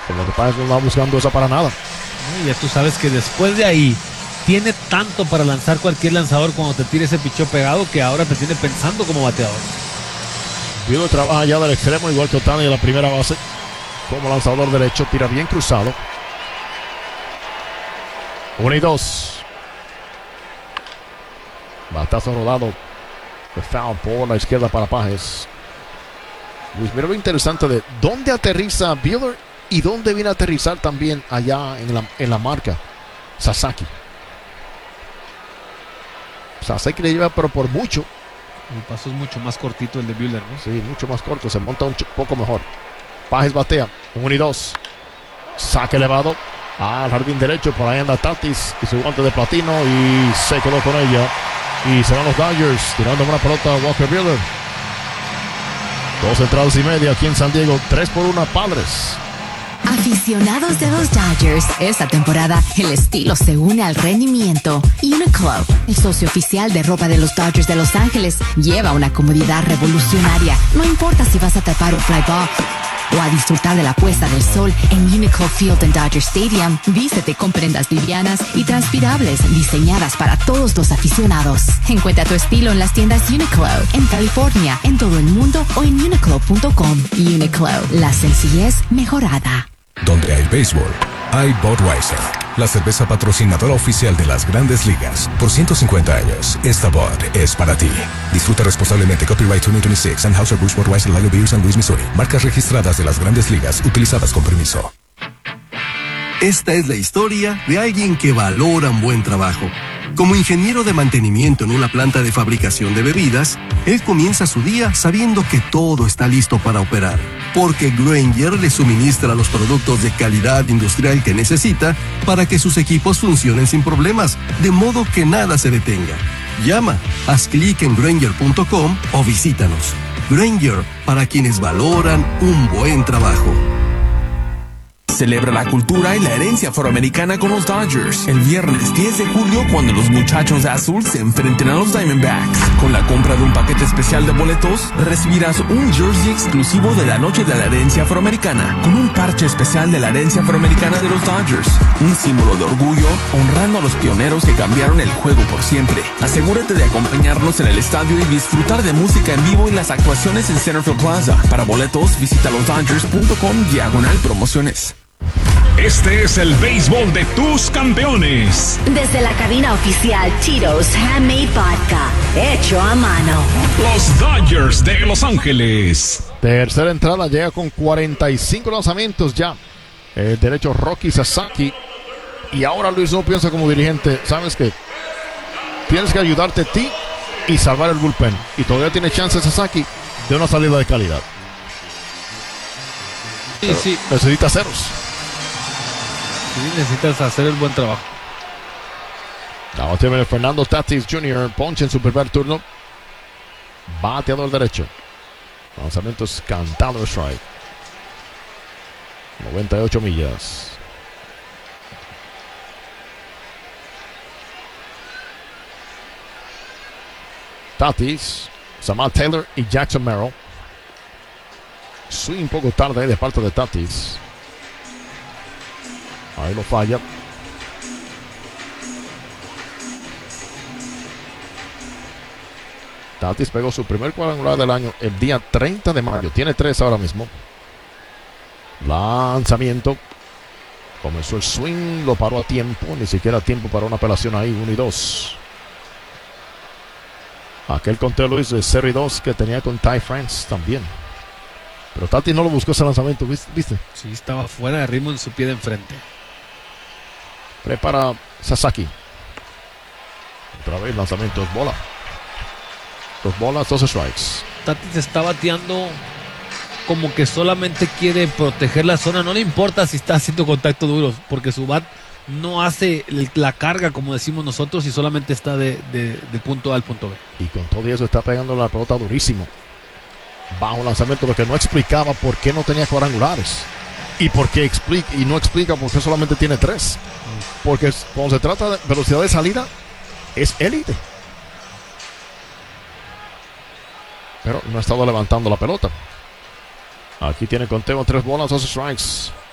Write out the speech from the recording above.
Como que Páez no está buscando esa para nada. Ya tú sabes que después de ahí tiene tanto para lanzar cualquier lanzador cuando te tire ese picheo pegado que ahora te tiene pensando como bateador. Wheeler trabaja ya del extremo, igual que Ohtani de la primera base. Como lanzador derecho, tira bien cruzado. 1-2. Batazo rodado. The foul por la izquierda para Páez. Luis, mira lo interesante de dónde aterriza Wheeler y dónde viene a aterrizar también allá en la marca Sasaki. Sasaki le lleva pero por mucho. El paso es mucho más cortito el de Wheeler, ¿no? Sí, mucho más corto, se monta un poco mejor. Páez batea, 1-2. Saque elevado al jardín derecho, por ahí anda Tatis y su guante de platino y se quedó con ella. Y se van los Dodgers tirando una pelota a Walker Buehler. 2 entradas y media aquí en San Diego, 3-1 Padres. Aficionados de los Dodgers, esta temporada el estilo se une al rendimiento. Uniqlo, el socio oficial de ropa de los Dodgers de Los Ángeles, lleva una comodidad revolucionaria. No importa si vas a tapar un fly ball o a disfrutar de la puesta del sol en Uniqlo Field en Dodger Stadium. Vístete con prendas livianas y transpirables diseñadas para todos los aficionados. Encuentra tu estilo en las tiendas Uniqlo en California, en todo el mundo o en uniqlo.com. Uniqlo, la sencillez mejorada. Donde hay béisbol, hay Budweiser, la cerveza patrocinadora oficial de las Grandes Ligas. Por 150 años, esta Bud es para ti. Disfruta responsablemente. Copyright 2026, Anheuser-Busch Budweiser Lager Beer, San Luis, Missouri. Marcas registradas de las Grandes Ligas, utilizadas con permiso. Esta es la historia de alguien que valora un buen trabajo. Como ingeniero de mantenimiento en una planta de fabricación de bebidas, él comienza su día sabiendo que todo está listo para operar, porque Grainger le suministra los productos de calidad industrial que necesita para que sus equipos funcionen sin problemas, de modo que nada se detenga. Llama, haz clic en Grainger.com o visítanos. Grainger, para quienes valoran un buen trabajo. Celebra la cultura y la herencia afroamericana con los Dodgers. El viernes 10 de julio, cuando los muchachos de azul se enfrenten a los Diamondbacks. Con la compra de un paquete especial de boletos, recibirás un jersey exclusivo de la noche de la herencia afroamericana, con un parche especial de la herencia afroamericana de los Dodgers. Un símbolo de orgullo, honrando a los pioneros que cambiaron el juego por siempre. Asegúrate de acompañarnos en el estadio y disfrutar de música en vivo y las actuaciones en Centerfield Plaza. Para boletos, visita losdodgers.com/promociones. Este es el béisbol de tus campeones. Desde la cabina oficial Tito's Handmade Vodka, hecho a mano. Los Dodgers de Los Ángeles. Tercera entrada, llega con 45 lanzamientos ya. El derecho Rocky Sasaki. Y ahora Luis no piensa como dirigente. ¿Sabes qué? Tienes que ayudarte a ti y salvar el bullpen. Y todavía tiene chance Sasaki de una salida de calidad. Sí. Necesita ceros. Sí, necesitas hacer el buen trabajo. Ahora tiene Fernando Tatis Jr. Ponche en su primer turno. Bateador derecho. Lanzamientos cantado strike. 98 millas. Tatis, Samal Taylor y Jackson Merrill. Swing un poco tarde ahí de parte de Tatis. Ahí lo falla. Tatis pegó su primer cuadrangular del año el día 30 de mayo. Tiene 3 ahora mismo. Lanzamiento. Comenzó el swing, lo paró a tiempo. Ni siquiera a tiempo para una apelación ahí. 1-2. Aquel conteo, Luis, de 0-2 que tenía con Ty France también. Pero Tatis no lo buscó ese lanzamiento, ¿viste? Sí, estaba fuera de ritmo en su pie de enfrente. Prepara Sasaki. Otra vez lanzamientos, bola. 2 bolas, 2 strikes. Tatis está bateando como que solamente quiere proteger la zona. No le importa si está haciendo contacto duro, porque su bat no hace la carga, como decimos nosotros, y solamente está de punto A al punto B. Y con todo eso está pegando la pelota durísimo. Bajo lanzamiento, lo que no explicaba por qué no tenía cuadrangulares. Y no explica por qué solamente tiene 3. Porque cuando se trata de velocidad de salida, es élite. Pero no ha estado levantando la pelota. Aquí tiene conteo, 3 bolas, 2 strikes.